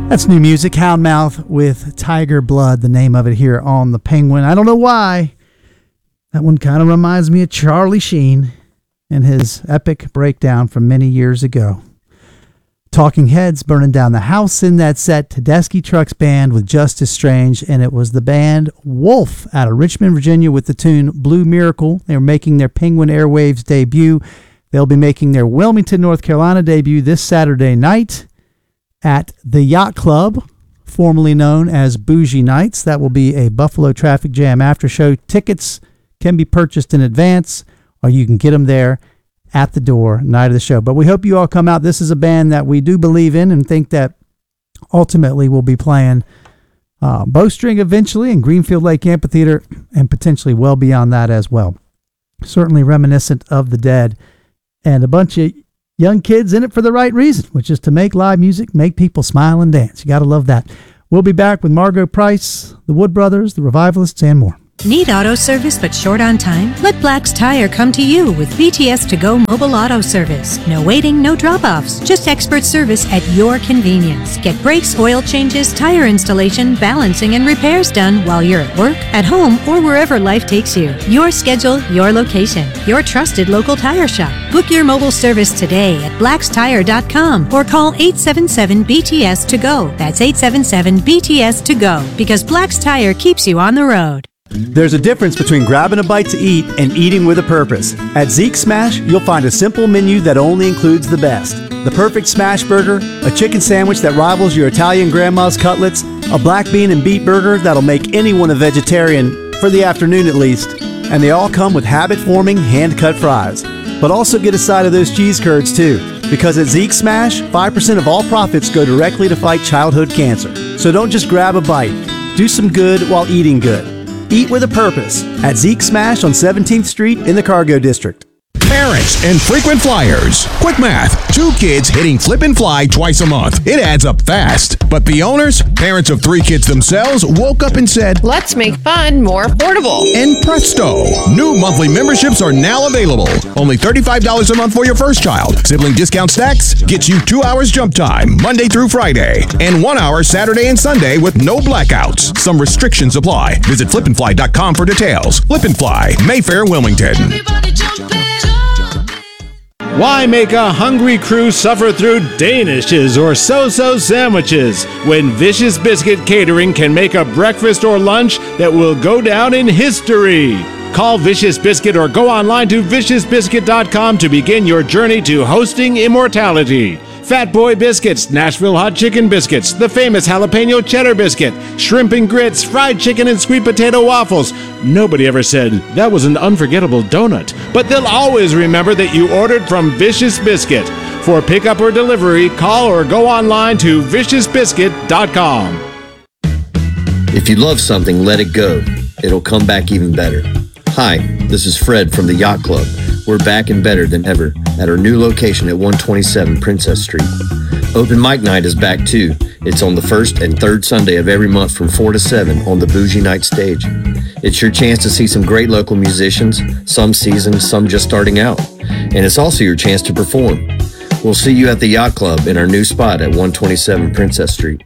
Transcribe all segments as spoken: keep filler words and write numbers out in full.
That's new music, Houndmouth with Tiger Blood, the name of it here on the Penguin. I don't know why. That one kind of reminds me of Charlie Sheen and his epic breakdown from many years ago. Talking Heads burning down the house in that set. Tedeschi Trucks Band with Justice Strange, and it was the band Wolf out of Richmond, Virginia with the tune Blue Miracle. They were making their Penguin Airwaves debut. They'll be making their Wilmington, North Carolina debut this Saturday night at the Yacht Club, formerly known as Bougie Nights. That will be a Buffalo Traffic Jam after show. Tickets can be purchased in advance, or you can get them there at the door night of the show. But we hope you all come out. This is a band that we do believe in and think that ultimately will be playing uh, Bowstring eventually in Greenfield Lake Amphitheater and potentially well beyond that as well. Certainly reminiscent of the Dead, and a bunch of young kids in it for the right reason, which is to make live music, make people smile and dance. You got to love that. We'll be back with Margot Price, the Wood Brothers, the Revivalists, and more. Need auto service but short on time? Let Black's Tire come to you with B T S to go mobile auto service. No waiting, no drop-offs, just expert service at your convenience. Get brakes, oil changes, tire installation, balancing, and repairs done while you're at work, at home, or wherever life takes you. Your schedule, your location, your trusted local tire shop. Book your mobile service today at blacks tire dot com or call eight seven seven B T S to go. That's eight seven seven B T S to go, because Black's Tire keeps you on the road. There's a difference between grabbing a bite to eat and eating with a purpose. At Zeke Smash, you'll find a simple menu that only includes the best. The perfect smash burger, a chicken sandwich that rivals your Italian grandma's cutlets, a black bean and beet burger that'll make anyone a vegetarian, for the afternoon at least. And they all come with habit-forming, hand-cut fries. But also get a side of those cheese curds too, because at Zeke Smash, five percent of all profits go directly to fight childhood cancer. So don't just grab a bite. Do some good while eating good. Eat with a purpose at Zeke Smash on seventeenth Street in the Cargo District. Parents and frequent flyers. Quick math. Two kids hitting Flip and Fly twice a month. It adds up fast. But the owners, parents of three kids themselves, woke up and said, let's make fun more affordable. And presto, new monthly memberships are now available. Only thirty-five dollars a month for your first child. Sibling discount stacks gets you two hours jump time, Monday through Friday, and one hour Saturday and Sunday with no blackouts. Some restrictions apply. Visit flip and fly dot com for details. Flip and Fly, Mayfair, Wilmington. Everybody jump in. Why make a hungry crew suffer through Danishes or so-so sandwiches when Vicious Biscuit Catering can make a breakfast or lunch that will go down in history? Call Vicious Biscuit or go online to vicious biscuit dot com to begin your journey to hosting immortality. Fat Boy Biscuits, Nashville Hot Chicken Biscuits, the famous Jalapeno Cheddar Biscuit, Shrimp and Grits, Fried Chicken and Sweet Potato Waffles. Nobody ever said that was an unforgettable donut, but they'll always remember that you ordered from Vicious Biscuit. For pickup or delivery, call or go online to vicious biscuit dot com. If you love something, let it go. It'll come back even better. Hi, this is Fred from the Yacht Club. We're back and better than ever at our new location at one twenty-seven Princess Street. Open Mic Night is back too. It's on the first and third Sunday of every month from four to seven on the Bougie Night stage. It's your chance to see some great local musicians, some seasoned, some just starting out. And it's also your chance to perform. We'll see you at the Yacht Club in our new spot at one twenty-seven Princess Street.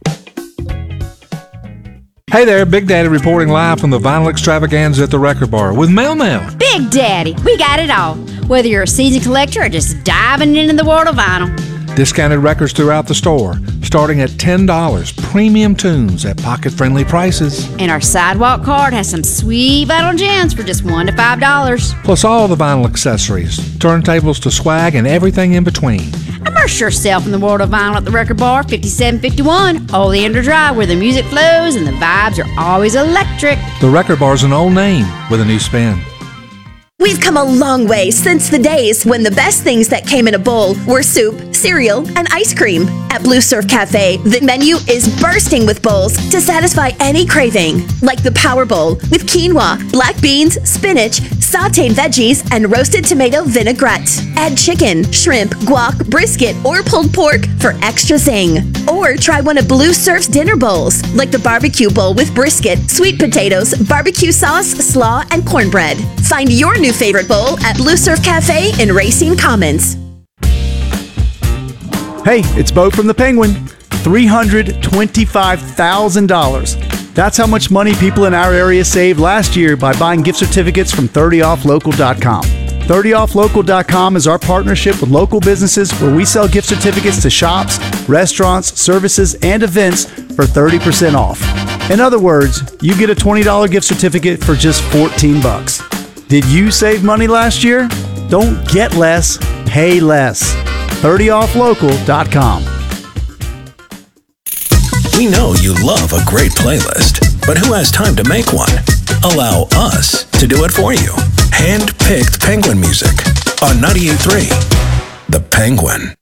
Hey there, Big Daddy reporting live from the Vinyl Extravaganza at the Record Bar with Mel Mel. Big Daddy, we got it all. Whether you're a seasoned collector or just diving into the world of vinyl. Discounted records throughout the store, starting at ten dollars. Premium tunes at pocket-friendly prices. And our sidewalk card has some sweet vinyl gems for just one to five dollars. Plus all the vinyl accessories, turntables to swag, and everything in between. Immerse yourself in the world of vinyl at the Record Bar, fifty-seven fifty-one Old Leander Drive, where the music flows and the vibes are always electric. The Record Bar's an old name with a new spin. We've come a long way since the days when the best things that came in a bowl were soup, cereal, and ice cream. At Blue Surf Cafe, the menu is bursting with bowls to satisfy any craving, like the Power Bowl with quinoa, black beans, spinach, sautéed veggies, and roasted tomato vinaigrette. Add chicken, shrimp, guac, brisket, or pulled pork for extra zing. Or try one of Blue Surf's dinner bowls, like the barbecue bowl with brisket, sweet potatoes, barbecue sauce, slaw, and cornbread. Find your new favorite bowl at Blue Surf Cafe in Racine Commons. Hey, it's Bo from the Penguin. three hundred twenty-five thousand dollars. That's how much money people in our area saved last year by buying gift certificates from thirty off local dot com. thirty off local dot com is our partnership with local businesses where we sell gift certificates to shops, restaurants, services, and events for thirty percent off. In other words, you get a twenty dollars gift certificate for just fourteen bucks. Did you save money last year? Don't get less, pay less. thirty off local dot com. We know you love a great playlist, but who has time to make one? Allow us to do it for you. Hand-picked Penguin music on ninety-eight point three The Penguin.